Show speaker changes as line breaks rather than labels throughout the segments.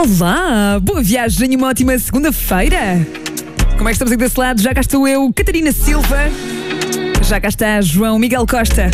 Olá, boa viagem e uma ótima segunda-feira. Como é que estamos aqui desse lado? Já cá estou eu, Catarina Silva. Já cá está João Miguel Costa.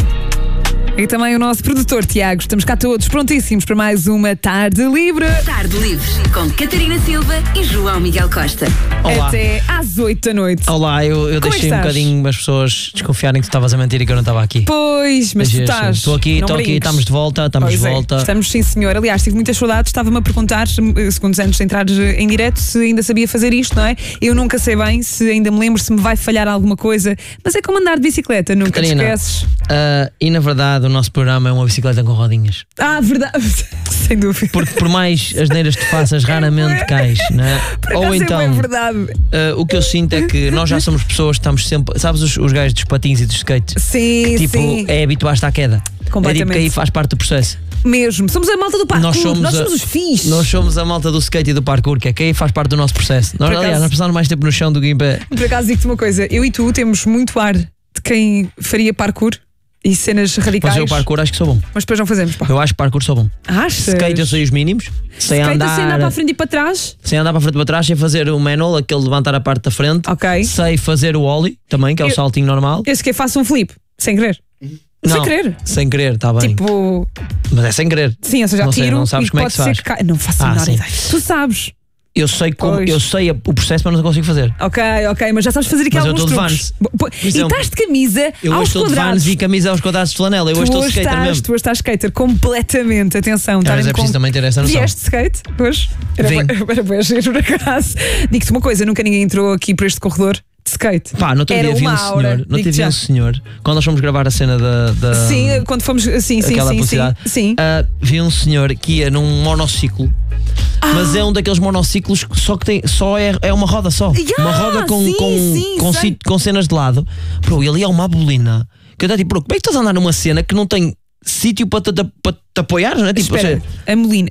E também o nosso produtor Tiago. Estamos cá todos prontíssimos para mais uma Tarde Livre.
Tarde Livre, com Catarina Silva e João Miguel Costa.
Olá.
Até às 8 da noite.
Olá, eu
Como
deixei um
estás?
bocadinho as pessoas desconfiarem que tu estavas a mentir e que eu não estava aqui.
Pois, mas tu estás.
Estou aqui,
não brinques.
estamos de volta,
Pois é, estamos sim senhor. Aliás, tive muitas saudades, estava-me a perguntar, segundos antes de entrar em direto, se ainda sabia fazer isto, não é? Eu nunca sei bem, se ainda me lembro, se me vai falhar alguma coisa, mas é como andar de bicicleta, nunca
Catarina,
te esqueces.
E na verdade o nosso programa é uma bicicleta com rodinhas.
Ah, verdade, sem dúvida.
Porque por mais asneiras que tu faças, raramente cais, não é?
Por
Ou
acaso
então,
é verdade.
o que eu sinto é que nós já somos pessoas que estamos sempre. Sabes os gajos dos patins e dos skates?
Sim,
Tipo,
sim.
é habituar-te à queda.
Completamente.
É tipo que aí faz parte do processo.
Mesmo, somos a malta do parkour, nós somos os fixe.
Nós somos a malta do skate e do parkour, que é que aí faz parte do nosso processo. Nós,
Por acaso-
aliás, nós passamos mais tempo no chão do que em pé.
Por acaso digo-te uma coisa, eu e tu temos muito ar de quem faria parkour e cenas radicais,
Mas eu parkour acho que sou bom.
mas depois não fazemos, pá.
Eu acho que parkour sou bom.
Achas?
Skate eu sei os mínimos. Sei
Skate
andar,
assim, andar para a frente e para trás?
sem andar para frente e para trás, sei fazer o manual, aquele levantar a parte da frente.
Ok.
Sei fazer o ollie também, que é o
Eu-
saltinho normal.
Eu sequer faço um flip, sem querer. Sem
Não,
querer.
Sem querer, está bem.
Tipo,
Mas é sem querer.
sim, ou seja,
Não sei,
tiro
não sabes
e
como é
pode
que se
ser
faz.
que caia. Não faço a menor
sim.
ideia. Tu sabes.
Eu sei,
Pois.
eu sei o processo, mas não consigo fazer.
Ok, mas já sabes fazer aqui
Mas eu
alguns
estou de
truques. E
exemplo,
estás de camisa
Eu hoje
aos
estou de
quadrados.
Vans e camisa aos quadrados de flanela. Eu hoje estou de skater mesmo.
Tu hoje estás skater completamente. Atenção,
Mas
estarem
é preciso também ter essa noção.
Vieste de skate hoje?
Vim.
Era bem giro, por acaso. Digo-te uma coisa, nunca ninguém entrou aqui por este corredor de skate.
Pá, no outro
Era
dia vi
uma
um
aura,
senhor. No outro
digo-te
dia vi
já.
um senhor. Quando nós fomos gravar a cena da
Sim, quando fomos. Sim,
aquela publicidade.
sim.
Vi um senhor que ia num monociclo. Mas é um daqueles monociclos que só é uma roda só.
Yeah,
uma roda
sim, sim, sei.
com cenas de lado. Bro, ele é uma bolina. Que eu estou tipo, bro, como é que estás a andar numa cena que não tem sítio para te apoiar, não é? Tipo,
Espera, a Molina.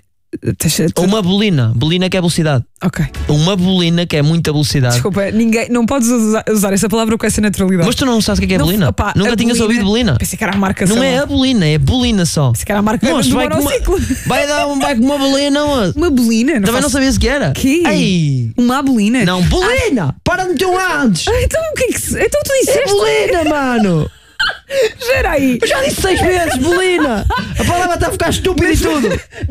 ou uma bolina. Bolina que é velocidade.
Ok.
Uma bolina que é muita velocidade.
Desculpa, não podes usar essa palavra com essa naturalidade.
Mas tu não sabes o que é
Não,
bolina?
opá,
Nunca
a
tinhas
bolina-
ouvido bolina?
Pensei que era a marca.
Não
sei
é
lá.
a bolina, é bolina só.
Pensei que era a marca
Moço,
do
vai com
monociclo.
vai com uma bolina, moço.
Uma bolina?
Também não sabias o que era?
Que?
Ei!
Uma bolina?
Não, bolina! Para de meter um antes!
Então o que é que se... Então tu
É
disseste?
bolina, mano!
Espera aí.
Eu já disse 6 vezes, bolina! A palavra está a ficar estúpida e tudo!